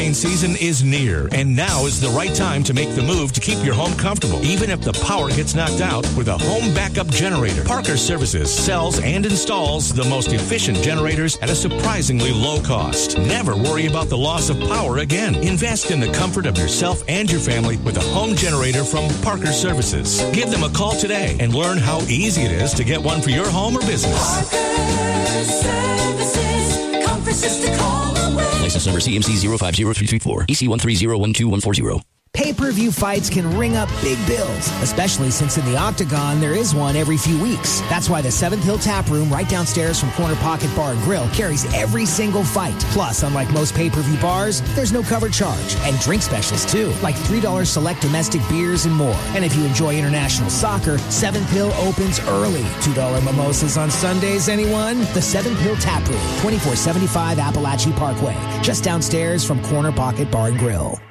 hurricane season is near, and now is the right time to make the move to keep your home comfortable, even if the power gets knocked out with a home backup generator. Parker Services sells and installs the most efficient generators at a surprisingly low cost. Never worry about the loss of power again. Invest in the comfort of yourself and your family with a home generator from Parker Services. Give them a call today and learn how easy it is to get one for your home or business. Parker Services, comfort just a call away. License number CMC 050334, EC 1301240. Pay-per-view fights can ring up big bills, especially since in the Octagon there is one every few weeks. That's why the Seventh Hill Tap Room right downstairs from Corner Pocket Bar and Grill carries every single fight. Plus, unlike most pay-per-view bars, there's no cover charge. And drink specials too, like $3 select domestic beers and more. And if you enjoy international soccer, Seventh Hill opens early. $2 mimosas on Sundays, anyone? The Seventh Hill Tap Room, 2475 Appalachia Parkway, just downstairs from Corner Pocket Bar and Grill.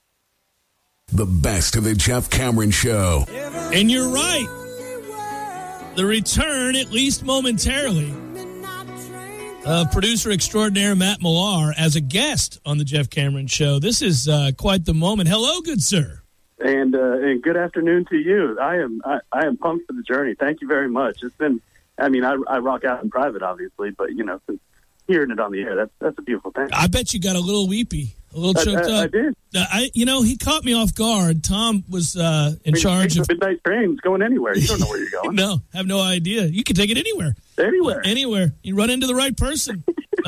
The best of the Jeff Cameron Show. And you're right. The return, at least momentarily, of producer extraordinaire Matt Millar as a guest on the Jeff Cameron Show. This is quite the moment. Hello, good sir. And good afternoon to you. I am pumped for the journey. Thank you very much. It's been, I rock out in private, obviously, but, since hearing it on the air, that's a beautiful thing. I bet you got a little weepy. A little choked up. I did. He caught me off guard. Tom was in charge of midnight trains going anywhere. You don't know where you're going. No, have no idea. You can take it anywhere. Anywhere. You run into the right person.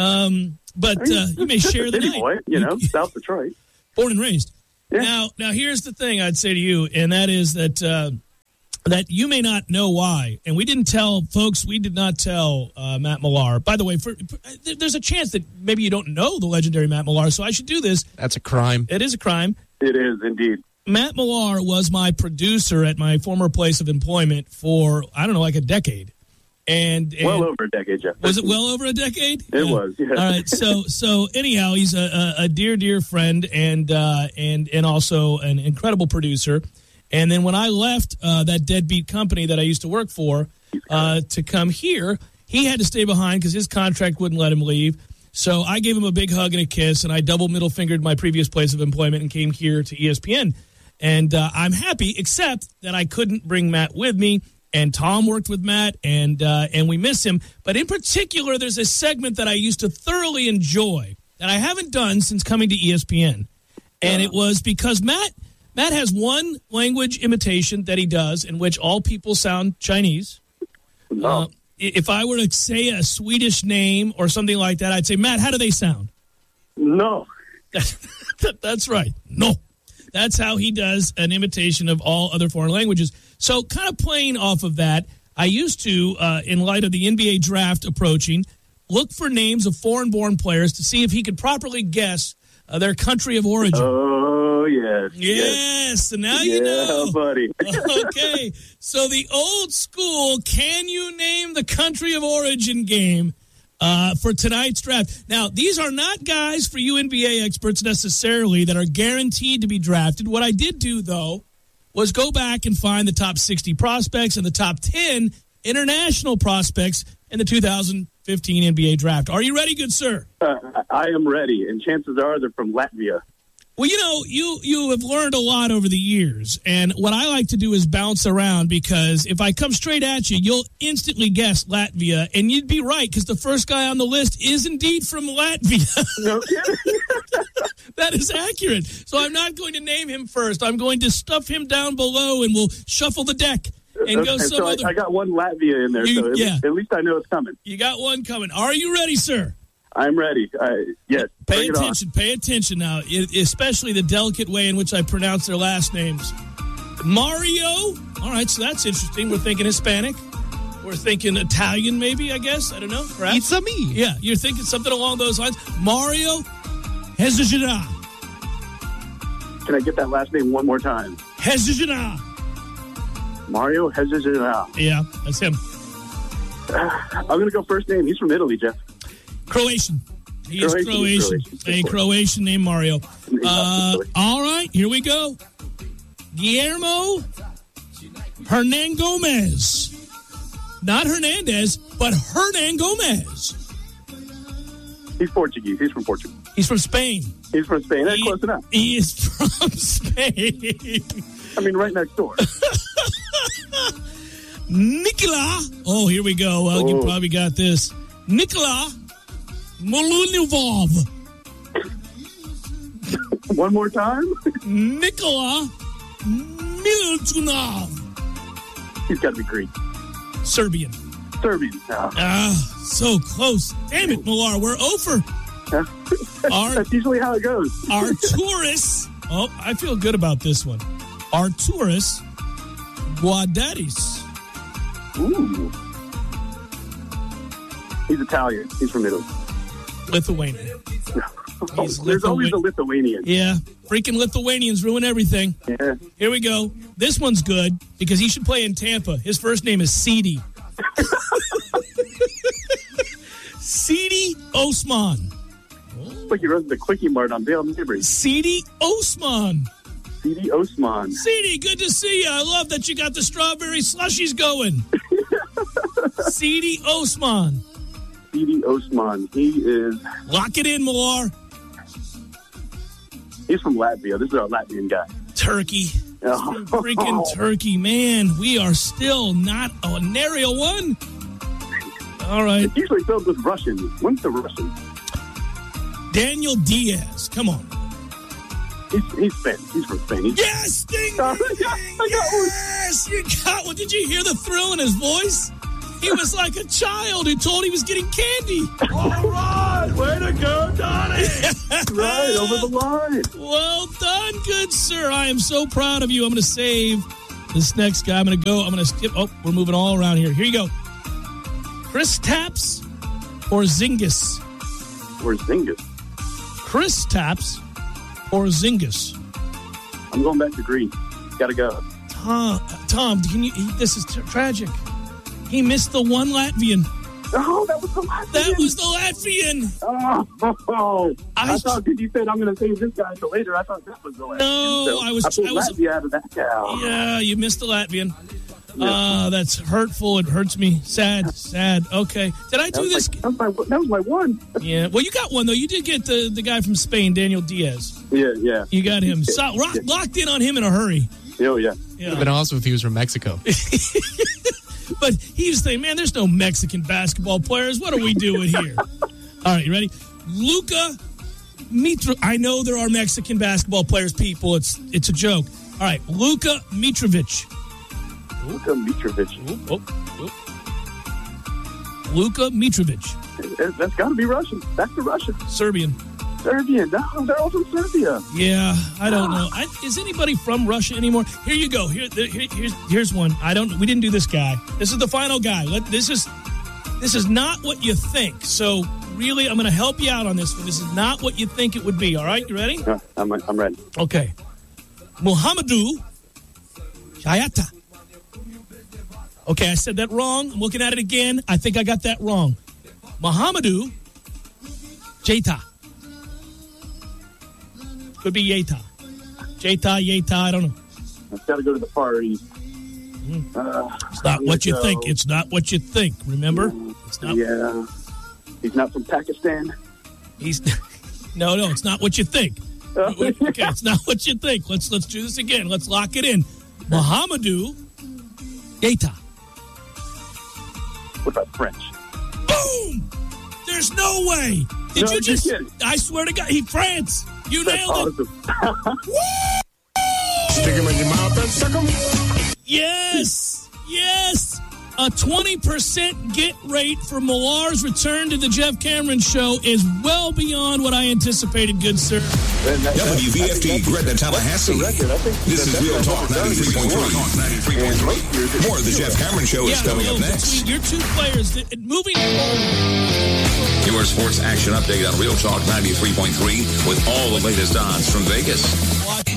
But you may share the night. Boy, South Detroit. Born and raised. Yeah. Now here's the thing I'd say to you, and that is that you may not know why. And we did not tell Matt Millar. By the way, there's a chance that maybe you don't know the legendary Matt Millar, so I should do this. That's a crime. It is a crime. It is, indeed. Matt Millar was my producer at my former place of employment for, like a decade. And well over a decade, Jeff. Was it well over a decade? It was, yeah. All right, so anyhow, he's a dear friend and also an incredible producer. And then when I left that deadbeat company that I used to work for to come here, he had to stay behind because his contract wouldn't let him leave. So I gave him a big hug and a kiss, and I double middle fingered my previous place of employment and came here to ESPN. And I'm happy, except that I couldn't bring Matt with me. And Tom worked with Matt, and we miss him. But in particular, there's a segment that I used to thoroughly enjoy that I haven't done since coming to ESPN. And it was because Matt has one language imitation that he does in which all people sound Chinese. No. If I were to say a Swedish name or something like that, I'd say, Matt, how do they sound? No. That's right. No. That's how he does an imitation of all other foreign languages. So kind of playing off of that, I used to, in light of the NBA draft approaching, look for names of foreign-born players to see if he could properly guess their country of origin. Oh, yes. Yes. So now you know. Yeah, buddy. Okay. So the old school, can you name the country of origin game for tonight's draft. Now, these are not guys for you NBA experts necessarily that are guaranteed to be drafted. What I did do, though, was go back and find the top 60 prospects and the top 10 international prospects in the 2015 NBA draft. Are you ready, good sir? I am ready, and chances are they're from Latvia. Well, you have learned a lot over the years, and what I like to do is bounce around because if I come straight at you, you'll instantly guess Latvia, and you'd be right because the first guy on the list is indeed from Latvia. No kidding. That is accurate. So I'm not going to name him first. I'm going to stuff him down below, and we'll shuffle the deck and go some other. I got one Latvia in there, at least I know it's coming. You got one coming. Are you ready, sir? I'm ready. Yes. Pay attention now, especially the delicate way in which I pronounce their last names. Mario. All right, so that's interesting. We're thinking Hispanic. We're thinking Italian, maybe, I guess. I don't know. Perhaps. It's a me. Yeah, you're thinking something along those lines. Mario Hezajada. Can I get that last name one more time? Hezajada. Mario Hezajada. Yeah, that's him. I'm going to go first name. He's from Italy, Jeff. Croatian. He is Croatian. A Croatian named Mario. All right, here we go. Guillermo Hernan Gomez. Not Hernandez, but Hernan Gomez. He's Portuguese. He's from Portugal. He's from Spain. He's from Spain. That's close enough. He is from Spain. I mean, right next door. Nikola. Oh, here we go. Well, you probably got this. Nikola Molunivov. One more time. Nikola Milutinov. He's got to be Greek. Serbian. Serbian. So close. Damn it, Millar. We're over. That's usually how it goes. Arturis. Oh, I feel good about this one. Arturis Guadaris. Ooh. He's Italian. He's from Italy. Lithuanian. There's always a Lithuanian. Yeah. Freaking Lithuanians ruin everything. Yeah. Here we go. This one's good because he should play in Tampa. His first name is Sidi. Sidi Osman. It's like he runs the Quickie Mart on Dale Neighbors. Sidi Osman. Sidi Osman. Sidi, good to see you. I love that you got the strawberry slushies going. Sidi Osman. Sidi Osman. He is... Lock it in, Millar. He's from Latvia. This is our Latvian guy. Turkey. Oh. Freaking Turkey, man. We are still not an area one. All right. It's usually filled with Russians. When's the Russian? Daniel Diaz. Come on. He's Spanish. He's from Spain. Yes! Ding, ding, ding. Yes! You got one. Did you hear the thrill in his voice? He was like a child who told he was getting candy. All right. Way to go, Donnie. Right, over the line. Well done, good sir. I am so proud of you. I'm going to save this next guy. I'm going to skip. Oh, we're moving all around here. Here you go. Chris Tapps or Zingis? Or Zingis. Chris Tapps or Zingis? I'm going back to Greece. Gotta go. Tom, this is tragic. He missed the one Latvian. Oh, that was the Latvian. That was the Latvian. Oh. I thought, because you said I'm going to save this guy until later, I thought this was the Latvian. No, so I pulled Latvia out of that cow. Yeah, you missed the Latvian. That's hurtful. It hurts me. Sad. Okay. Did I do this? That was my one. Yeah. Well, you got one, though. You did get the guy from Spain, Daniel Diaz. Yeah. You got him. Locked in on him in a hurry. Oh, yeah. It would have been awesome if he was from Mexico. But he used to think, man, there's no Mexican basketball players. What are we doing here? All right, you ready? Luka Mitrovic. I know there are Mexican basketball players, people. It's a joke. All right, Luka Mitrovic. Luka Mitrovic. Luka Mitrovic. That's got to be Russian. That's the Russian. Serbian. No, they're all from Serbia. Yeah, I don't know. Is anybody from Russia anymore? Here you go. Here's one. We didn't do this guy. This is the final guy. This is not what you think. So really, I'm going to help you out on this one. This is not what you think it would be. All right, you ready? I'm ready. Okay. Muhammadu Shayata. Okay, I said that wrong. I'm looking at it again. I think I got that wrong. Muhammadu Jeta. Could be Yeta. Yeta, I don't know. I've got to go to the Far East. It's not what you think. It's not what you think. Remember? It's not. Yeah. He's not from Pakistan. No, it's not what you think. Okay, it's not what you think. Let's do this again. Let's lock it in. Muhammadu Yeta. What about French? Boom! There's no way. Did you just? I swear to God, France. You nailed it. Stick him in your mouth and suck him. Yes. A 20% get rate for Millar's return to the Jeff Cameron Show is well beyond what I anticipated, good sir. WVFD Gretna, Tallahassee. This is Real Talk 93.3. More of the Jeff Cameron Show is coming up next. Your two players, moving forward. Your sports action update on Real Talk 93.3 with all the latest odds from Vegas.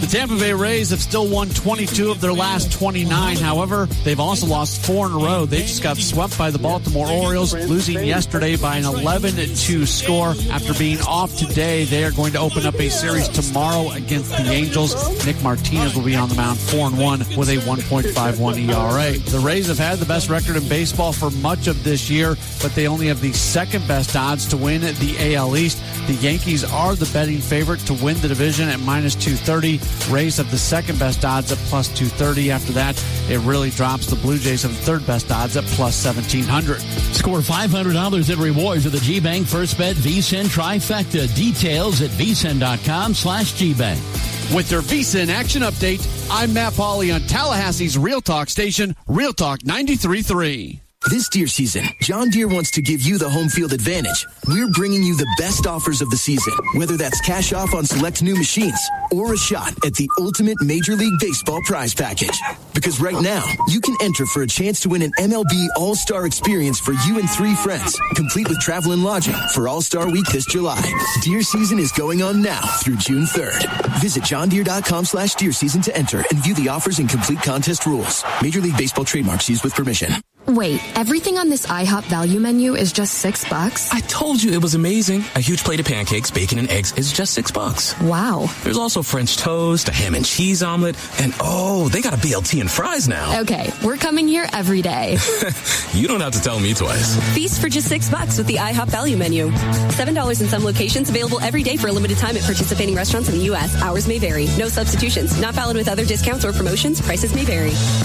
The Tampa Bay Rays have still won 22 of their last 29. However, they've also lost 4 in a row. They just got swept by the Baltimore Orioles, losing yesterday by an 11-2 score. After being off today, they are going to open up a series tomorrow against the Angels. Nick Martinez will be on the mound 4-1 with a 1.51 ERA. The Rays have had the best record in baseball for much of this year, but they only have the second best odds to win the AL East. The Yankees are the betting favorite to win the division at minus 230. Rays have the second best odds at plus 230. After that, it really drops. The Blue Jays have the third best odds at plus 1,700. Score $500 in rewards with the G-Bank First Bet VSiN Trifecta. Details at vsin.com/GBank. With their VSiN action update, I'm Matt Pauley on Tallahassee's Real Talk station, Real Talk 93.3. This deer season, John Deere wants to give you the home field advantage. We're bringing you the best offers of the season, whether that's cash off on select new machines or a shot at the ultimate Major League Baseball prize package. Because right now, you can enter for a chance to win an MLB All-Star experience for you and 3 friends, complete with travel and lodging for All-Star Week this July. Deer season is going on now through June 3rd. Visit johndeere.com/deer season to enter and view the offers and complete contest rules. Major League Baseball trademarks used with permission. Wait, everything on this IHOP value menu is just $6? I told you it was amazing. A huge plate of pancakes, bacon, and eggs is just $6. Wow. There's also French toast, a ham and cheese omelet, and they got a BLT and fries now. Okay, we're coming here every day. You don't have to tell me twice. Feast for just $6 with the IHOP value menu. $7 in some locations, available every day for a limited time at participating restaurants in the U.S. Hours may vary. No substitutions. Not valid with other discounts or promotions. Prices may vary.